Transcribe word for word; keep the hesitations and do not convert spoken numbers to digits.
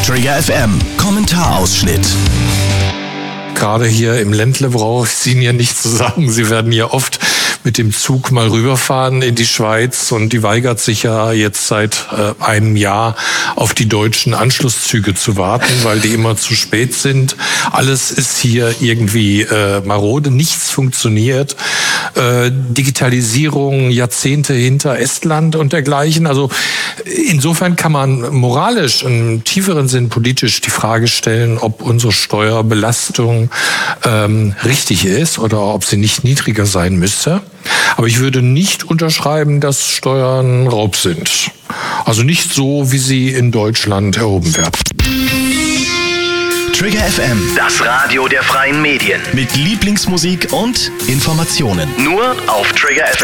Trigger F M, Kommentarausschnitt. Gerade hier im Ländle brauche ich Ihnen ja nicht zu sagen. Sie werden ja oft mit dem Zug mal rüberfahren in die Schweiz und die weigert sich ja jetzt seit äh, einem Jahr auf die deutschen Anschlusszüge zu warten, weil die immer zu spät sind. Alles ist hier irgendwie äh, marode, nichts funktioniert. Äh, Digitalisierung Jahrzehnte hinter Estland und dergleichen. Also insofern kann man moralisch, im tieferen Sinn politisch die Frage stellen, ob unsere Steuerbelastung ähm, richtig ist oder ob sie nicht niedriger sein müsste. Aber ich würde nicht unterschreiben, dass Steuern Raub sind. Also nicht so, wie sie in Deutschland erhoben werden. Trigger F M, Das Radio der freien Medien. mit Lieblingsmusik und Informationen. Nur auf Trigger F M.